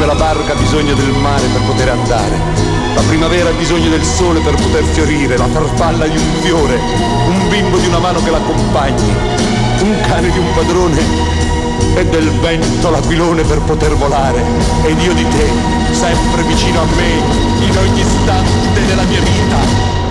come la barca ha bisogno del mare per poter andare, la primavera ha bisogno del sole per poter fiorire, la farfalla di un fiore, un bimbo di una mano che l'accompagni, un cane di un padrone e del vento l'aquilone per poter volare, ed io di te, sempre vicino a me, in ogni istante della mia vita.